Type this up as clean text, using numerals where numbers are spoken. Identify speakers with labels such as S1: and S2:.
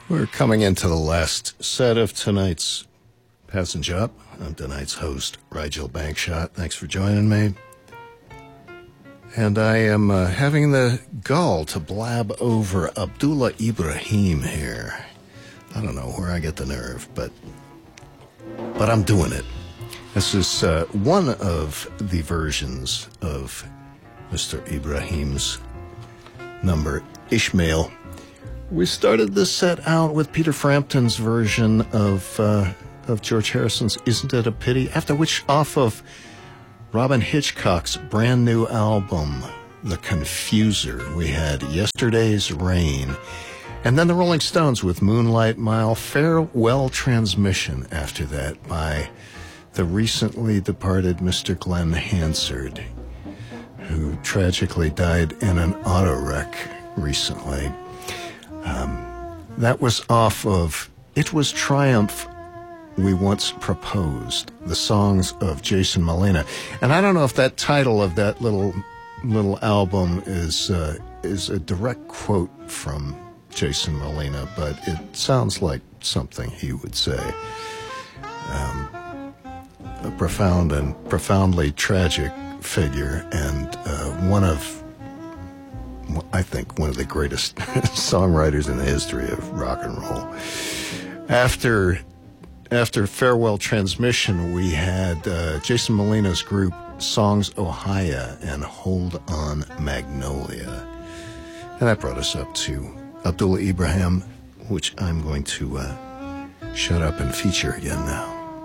S1: We're coming into the last set of tonight's Passenger Up. I'm tonight's host, Rigel Bankshot. Thanks for joining me. And I am having the gall to blab over Abdullah Ibrahim here. I don't know where I get the nerve, but I'm doing it. This is one of the versions of Mr. Ibrahim's number, Ishmael. We started this set out with Peter Frampton's version of George Harrison's Isn't It a Pity, after which off of Robin Hitchcock's brand new album, The Confuser, we had Yesterday's Rain, and then the Rolling Stones with Moonlight Mile, Farewell Transmission after that by the recently departed Mr. Glenn Hansard, who tragically died in an auto wreck recently. That was off of It Was Triumph We Once Proposed, the songs of Jason Molina. And I don't know if that title of that little album is a direct quote from Jason Molina, but it sounds like something he would say. A profound and profoundly tragic figure, and I think one of the greatest songwriters in the history of rock and roll. After Farewell Transmission, we had Jason Molina's group Songs Ohia and Hold On Magnolia. And that brought us up to Abdullah Ibrahim, which I'm going to shut up and feature again now.